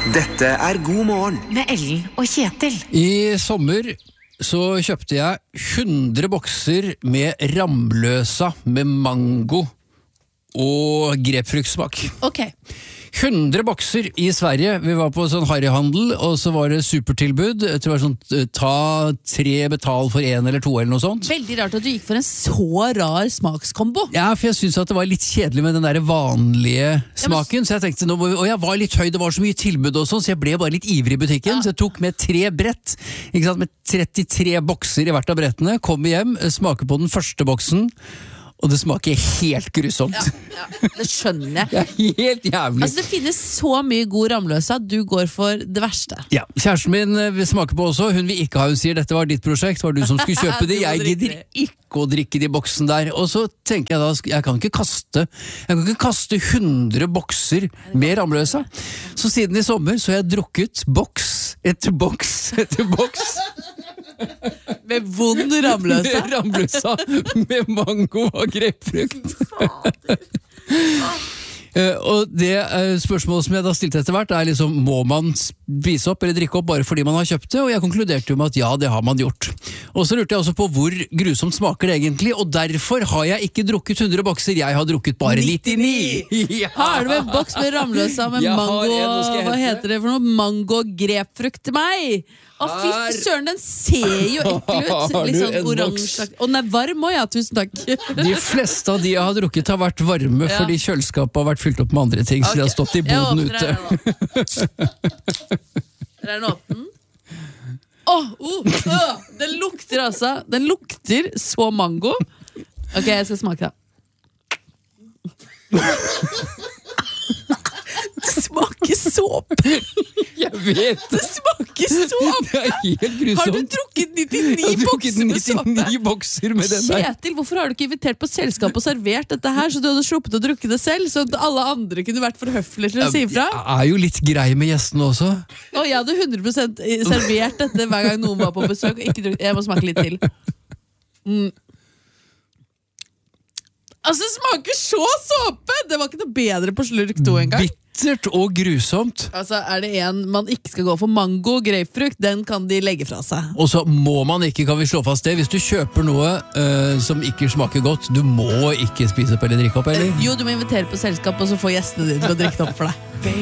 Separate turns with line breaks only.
Dette God morgen
med Ellen og Kjetil.
I sommer så kjøpte jeg 100 bokser med Ramløsa med mango og grepfruktsmak.
Ok.
100 bokser i Sverige. Vi var på sånn harryhandel, og så var det supertilbud. Jeg tror det var sånn, ta 3, betal for 1 eller 2 eller noe sånt.
Veldig rart at du gikk for en så rar smakskombo.
Ja, for jeg synes at det var litt kjedelig med den der vanlige smaken, så jeg tenkte, og jeg var litt høy, det var så mye tilbud og sånn, så jeg ble bare litt ivrig i butikken, så jeg tok med 3 brett, ikke sant, med 33 bokser i hvert av brettene, kom hjem, smaker på den første boksen, og det smaker helt grusomt.
Ja, det skjønner jeg.
Det er helt jævlig.
Altså, det finnes så mye god Ramløsa, du går for det verste.
Ja, kjæresten min vil smake på også, hun vil ikke ha, hun sier dette var ditt prosjekt, var du som skulle kjøpe det, jeg gidder ikke å drikke de boksen der, og så tenker jeg da, jeg kan ikke kaste 100 bokser med Ramløsa, så siden i sommer så har jeg drukket boks etter boks etter boks.
Med vond Ramløsa.
Ramløsa med mango og grepfrukt. Og det spørsmålet som jeg da stilte etter hvert er liksom, må man spise opp eller drikke opp bare fordi man har kjøpt det? Og jeg konkluderte jo med at ja, det har man gjort. Og så lurte jeg også på hvor grusomt smaker det egentlig, og derfor har jeg ikke drukket 100 bokser, jeg har drukket bare 99. Ja.
Har du en boks med Ramløsa med mango, hva heter det for noe? Mango grepfrukt til meg? Å, fy søren, den ser jo ekkel ut. Litt sånn oransje. Og den er varm også, ja, tusen takk.
De fleste av de jeg har drukket har vært varme, fordi kjøleskapet har vært fylt opp med andre ting, så de har stått i boden ute.
Der er den åpen. Den lukter altså. Den lukter så mango. Ok, jeg skal smake det. Det smaker såpe.
Jeg vet
det. Smaker såpe.
Det er helt grusomt.
Har du drukket 99 bokser med såpe?
99 bokser med den der.
Kjetil, hvorfor har du ikke invitert på selskap og servert dette her, så du hadde sluppet å drukke det selv, så at alle andre kunne vært for høflige til å si ifra?
Jeg er jo litt grei med gjestene også.
Og jeg hadde 100% servert dette hver gang noen var på besøk, og ikke drukket. Jeg må smake litt til. Altså, det smaker så såpe! Det var ikke noe bedre på slurk 2 engang.
Bittert og grusomt.
Altså, er det en man ikke skal gå for mango og grapefrukt, den kan de legge fra seg.
Og så må man ikke, kan vi slå fast det, hvis du kjøper noe som ikke smaker godt, du må ikke spise opp eller drikke opp, eller?
Jo, du må invitere på selskap, og så få gjestene dine til å drikke det opp for deg.